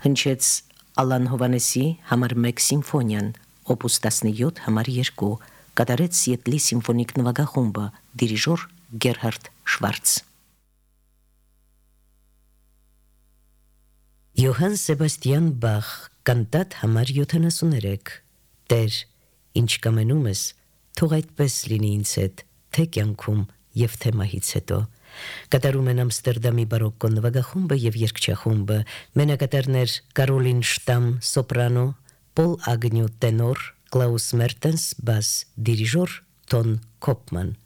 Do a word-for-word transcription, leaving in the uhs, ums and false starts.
հնչեց Ալան Հովանեսի համար մեկ սիմֆոնիան, օպուս տասնյոթ համար երկու, կատարեց Սիեթլի սիմֆոնիկ նվագախումբը, դիրիժոր Գերհարդ Շվարց։ Յոհան Սեբաստիան Բախ, կանտատ համար յոթանասուներեք, Տեր, ինչ կամենում ես, թող այդպես լինի ինձ հետ, թե կյանքում և թե մահից հետո։ Կատարում են Ամստերդամի բարոկկո նվագախումբը և երգչախումբը, մենակատարներ Կարոլին Շտամ, սոպրանո, Պոլ Ագնյու տենոր, Կլաուս Մերտենս բաս, դիրիժոր Տոն Կոպման։